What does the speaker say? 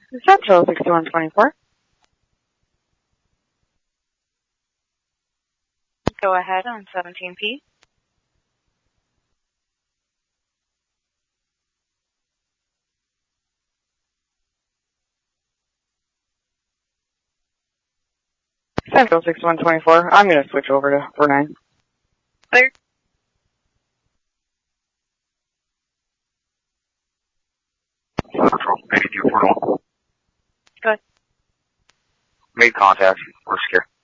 Central 6124. Go ahead on 17P. Central 6124. I'm going to switch over to 49. Clear. Central 8241. Good. Made contact. We're scared.